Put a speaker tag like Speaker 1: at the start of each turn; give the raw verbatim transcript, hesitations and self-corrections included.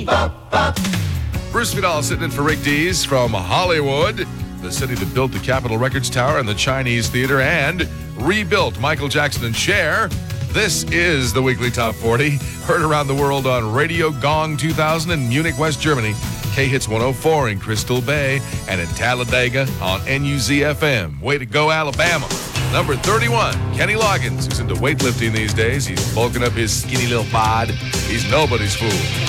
Speaker 1: Bruce Vidal sitting in for Rick Dees from Hollywood, the city that built the Capitol Records Tower and the Chinese Theater and rebuilt Michael Jackson and Cher. This is the Weekly Top forty, heard around the world on Radio Gong two thousand in Munich, West Germany, K-Hits one oh four in Crystal Bay, and in Talladega on N U Z F M. Way to go, Alabama. Number thirty-one, Kenny Loggins, who's into weightlifting these days. He's bulking up his skinny little bod. He's nobody's fool.